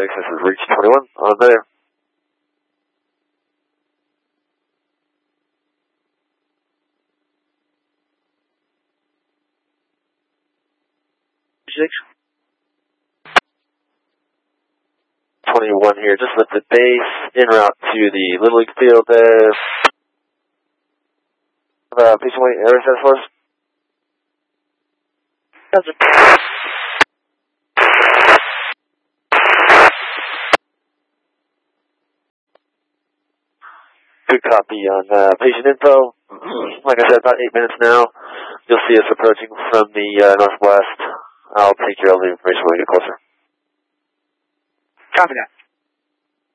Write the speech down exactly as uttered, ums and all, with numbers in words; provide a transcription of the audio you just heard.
six, this is Reach twenty-one, on there. Six. twenty-one here, just lifted base, en route to the Little League field there. Uh, please wait, air status for us. Doesn't. Good copy on uh, patient info. Like I said, about eight minutes now. You'll see us approaching from the uh, northwest. I'll take your elevator information when we get closer. Copy that.